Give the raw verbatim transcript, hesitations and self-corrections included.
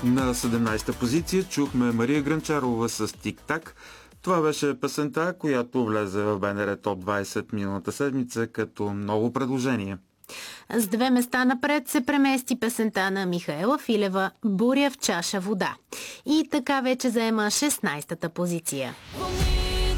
На седемнадесета позиция чухме Мария Грънчарова с Тик-так. Това беше песента, която влезе в БНР Топ двадесет миналата седмица като ново предложение. С две места напред се премести песента на Михаела Филева "Буря в чаша вода" и така вече заема шестнадесета позиция.